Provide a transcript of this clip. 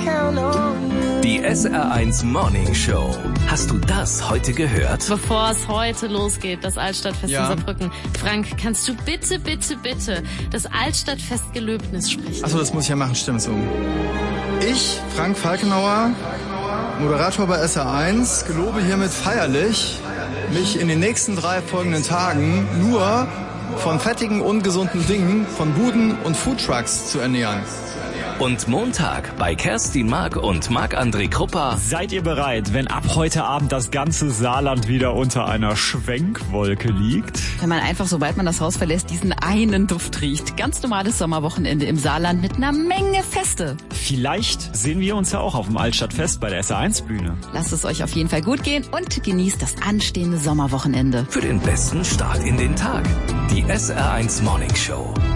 Die SR1 Morning Show. Hast du das heute gehört? Bevor es heute losgeht, das Altstadtfest in Saarbrücken. Frank, kannst du bitte das Altstadtfest-Gelöbnis sprechen? Achso, das muss ich ja machen, stimmt so. Ich, Frank Falkenauer, Moderator bei SR1, gelobe hiermit feierlich, mich in den nächsten 3 folgenden Tagen nur von fettigen, ungesunden Dingen, von Buden und Foodtrucks zu ernähren. Und Montag bei Kerstin Mark und Marc-André Kruppa. Seid ihr bereit, wenn ab heute Abend das ganze Saarland wieder unter einer Schwenkwolke liegt? Wenn man einfach, sobald man das Haus verlässt, diesen einen Duft riecht. Ganz normales Sommerwochenende im Saarland mit einer Menge Feste. Vielleicht sehen wir uns ja auch auf dem Altstadtfest bei der SR1-Bühne. Lasst es euch auf jeden Fall gut gehen und genießt das anstehende Sommerwochenende. Für den besten Start in den Tag. Die SR1 Morning Show.